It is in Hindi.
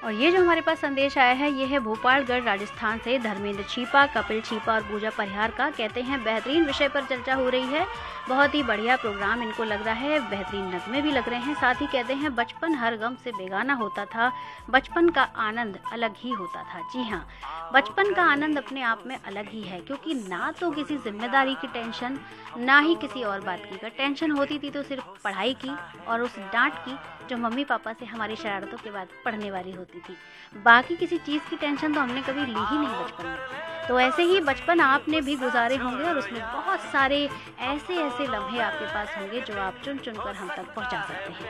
और ये जो हमारे पास संदेश आया है ये है भोपालगढ़ राजस्थान से धर्मेंद्र छीपा, कपिल छीपा और पूजा परिहार का। कहते हैं बेहतरीन विषय पर चर्चा हो रही है, बहुत ही बढ़िया प्रोग्राम इनको लग रहा है, बेहतरीन नगमे भी लग रहे हैं। साथ ही कहते हैं बचपन हर गम से बेगाना होता था, बचपन का आनंद अलग ही होता था। जी हाँ, बचपन का आनंद अपने आप में अलग ही है, क्योंकि ना तो किसी जिम्मेदारी की टेंशन, ना ही किसी और बात की टेंशन होती थी, तो सिर्फ पढ़ाई की और उस डांट की जो मम्मी पापा से हमारी शरारतों के बाद पढ़ने वाली होती थी। बाकी किसी चीज़ की टेंशन तो हमने कभी ली ही नहीं बचपन में। तो ऐसे ही बचपन आपने भी गुजारे होंगे और उसमें बहुत सारे ऐसे ऐसे लम्हे आपके पास होंगे जो आप चुन चुन कर हम तक पहुंचा सकते हैं।